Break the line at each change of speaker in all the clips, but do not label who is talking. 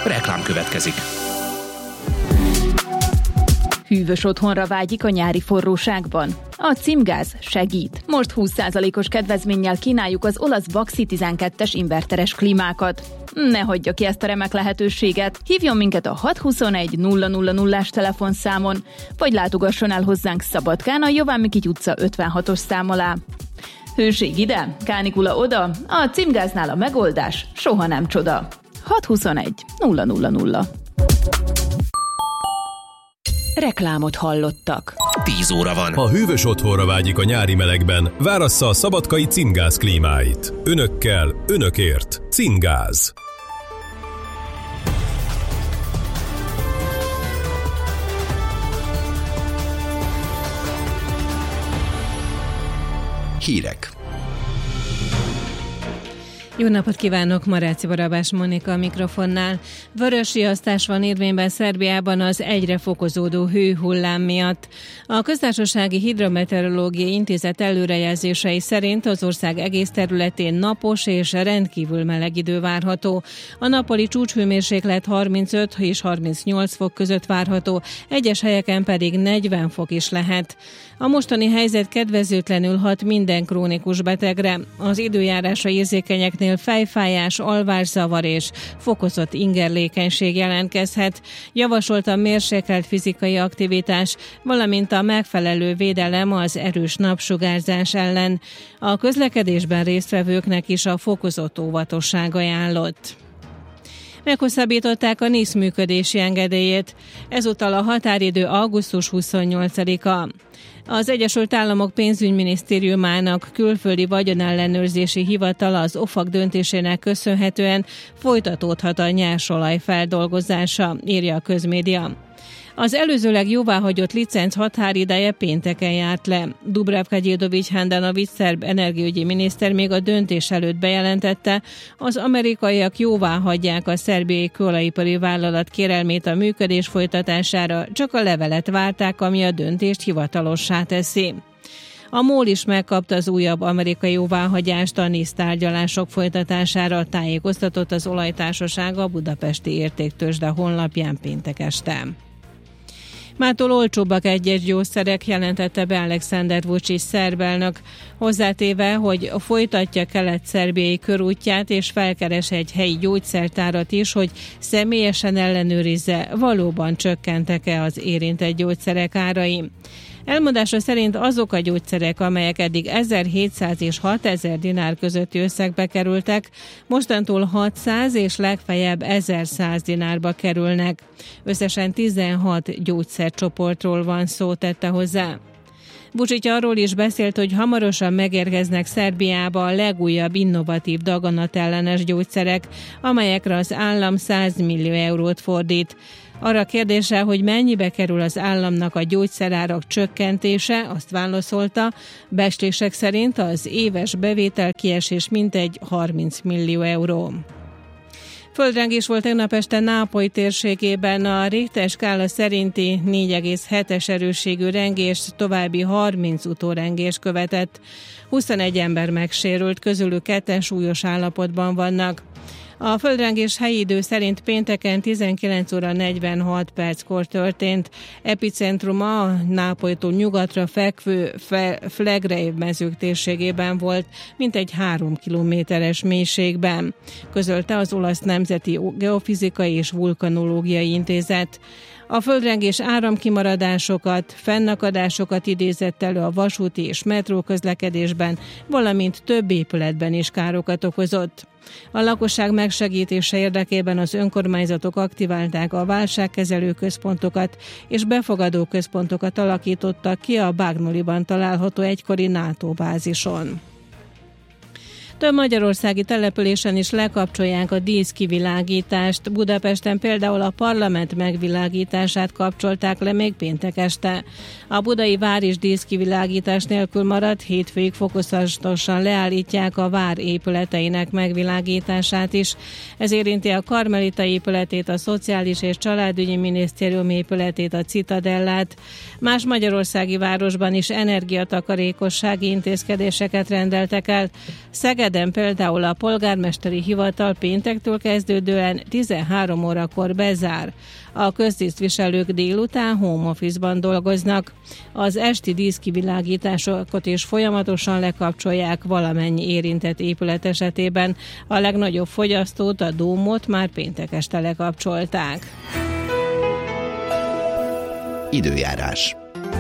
Reklám következik.
Hűvös otthonra vágyik a nyári forróságban? A Címgáz segít. Most 20%-os kedvezménnyel kínáljuk az olasz Baxi 12-es inverteres klímákat. Ne hagyja ki ezt a remek lehetőséget. Hívjon minket a 621 000-as telefonszámon, vagy látogasson el hozzánk Szabadkán a Jován Mikity utca 56-os szám alá. Hőség ide, kánikula oda, a Címgáznál a megoldás soha nem csoda. 621 000.
Reklámot hallottak.
10 óra van.
Ha hűvös otthonra vágyik a nyári melegben, várassza a szabadkai Címgáz klímáit. Önökkel, önökért. Címgáz.
Hírek.
Jó napot kívánok, Maráci Barabás Monika a mikrofonnál. Vörös riasztás van érvényben Szerbiában az egyre fokozódó hőhullám miatt. A Köztársasági Hidrometeorológiai Intézet előrejelzései szerint az ország egész területén napos és rendkívül meleg idő várható. A nappali csúcshőmérséklet 35 és 38 fok között várható, egyes helyeken pedig 40 fok is lehet. A mostani helyzet kedvezőtlenül hat minden krónikus betegre. Az időjárásra érzékenyeknél fejfájás, alvászavar és fokozott ingerlékenység jelentkezhet. Javasolt a mérsékelt fizikai aktivitás, valamint a megfelelő védelem az erős napsugárzás ellen. A közlekedésben résztvevőknek is a fokozott óvatosság ajánlott. Meghosszabbították a NISZ működési engedélyét. Ezúttal a határidő augusztus 28-a. Az Egyesült Államok pénzügyminisztériumának külföldi vagyonellenőrzési hivatala az OFAC döntésének köszönhetően folytatódhat a nyersolaj feldolgozása, írja a közmédia. Az előzőleg jóváhagyott licenc határideje pénteken járt le. Dubravka Gyildovics Handanović szerb energiaügyi miniszter még a döntés előtt bejelentette, az amerikaiak jóváhagyják a szerbiai kőolajipari vállalat kérelmét a működés folytatására, csak a levelet várták, ami a döntést hivatalossá teszi. A MOL is megkapta az újabb amerikai jóváhagyást a NISZ tárgyalások folytatására, tájékoztatott az olajtársaság a Budapesti Értéktőzsde honlapján péntek este. Mától olcsóbbak egyes gyógyszerek, jelentette be Alexander Vučić szerb elnök, hozzátéve, hogy folytatja kelet-szerbiai körútját és felkeres egy helyi gyógyszertárat is, hogy személyesen ellenőrizze, valóban csökkentek-e az érintett gyógyszerek árai. Elmondása szerint azok a gyógyszerek, amelyek eddig 1700 és 6000 dinár közötti összegbe kerültek, mostantól 600 és legfeljebb 1100 dinárba kerülnek. Összesen 16 gyógyszercsoportról van szó, tette hozzá. Vučić arról is beszélt, hogy hamarosan megérkeznek Szerbiába a legújabb innovatív daganatellenes gyógyszerek, amelyekre az állam 100 millió eurót fordít. Arra kérdése, hogy mennyibe kerül az államnak a gyógyszerárak csökkentése, azt válaszolta, becslések szerint az éves bevételkiesés mintegy 30 millió euró. Földrengés volt tegnap este Nápoly térségében, a Richter skála szerinti 4,7-es erősségű rengést további 30 utórengés követett. 21 ember megsérült, közülük 2-en súlyos állapotban vannak. A földrengés helyi idő szerint pénteken 19 óra 46 perckor történt. Epicentruma a Nápolytól nyugatra fekvő Flegrei mezők térségében volt, mintegy 3 kilométeres mélységben, közölte az Olasz Nemzeti Geofizikai és Vulkanológiai Intézet. A földrengés áramkimaradásokat, fennakadásokat idézett elő a vasúti és metró közlekedésben, valamint több épületben is károkat okozott. A lakosság megsegítése érdekében az önkormányzatok aktiválták a válságkezelő központokat és befogadó központokat alakítottak ki a Bagnoliban található egykori NATO bázison. Több magyarországi településen is lekapcsolják a díszkivilágítást. Budapesten például a parlament megvilágítását kapcsolták le még péntek este. A budai vár is díszkivilágítás nélkül maradt, hétfőig fokozatosan leállítják a vár épületeinek megvilágítását is. Ez érinti a Karmelita épületét, a Szociális és Családügyi Minisztérium épületét, a Citadellát. Más magyarországi városban is energiatakarékossági intézkedéseket rendeltek el. Szeged Szegeden például a polgármesteri hivatal péntektől kezdődően 13 órakor bezár. A köztisztviselők délután home office-ban dolgoznak. Az esti díszkivilágításokat is folyamatosan lekapcsolják valamennyi érintett épület esetében. A legnagyobb fogyasztót, a Dómot már péntek este lekapcsolták.
Időjárás.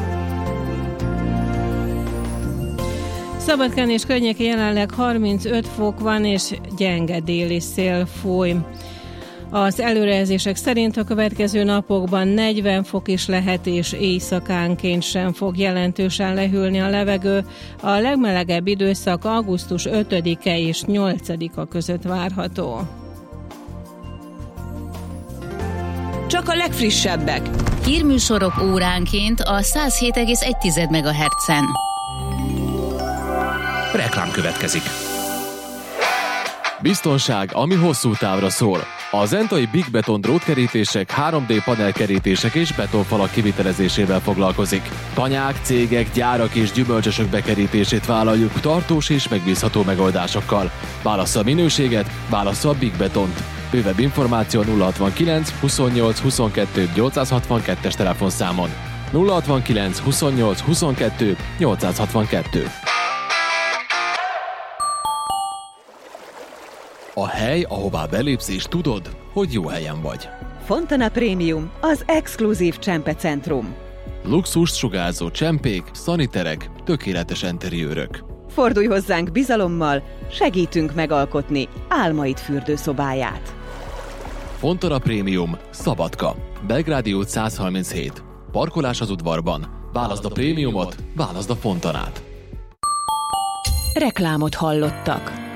Szabadkán és környékén jelenleg 35 fok van, és gyenge déli szél fúj. Az előrejelzések szerint a következő napokban 40 fok is lehet, és éjszakánként sem fog jelentősen lehűlni a levegő. A legmelegebb időszak augusztus 5-e és 8-a között várható.
Csak a legfrissebbek.
Hírműsorok óránként a 107,1 MHz-en.
Reklám következik.
Biztonság, ami hosszú távra szól. A zentai Big Beton drótkerítések, 3D panelkerítések és betonfalak kivitelezésével foglalkozik. Tanyák, cégek, gyárak és gyümölcsösök bekerítését vállaljuk tartós és megbízható megoldásokkal. Válassza a minőséget, válassza a Big Betont. Bővebb információ 069 28 22 862-es telefonszámon. 069 28 22 862. A hely, ahová belépsz és tudod, hogy jó helyen vagy.
Fontana Premium, az exkluzív csempecentrum.
Luxust sugárzó csempék, szaniterek, tökéletes enteriőrök.
Fordulj hozzánk bizalommal, segítünk megalkotni álmaid fürdőszobáját.
Fontana Premium, Szabadka, Belgrádi út 137. Parkolás az udvarban. Válaszd a prémiumot, válaszd a Fontanát.
Reklámot hallottak.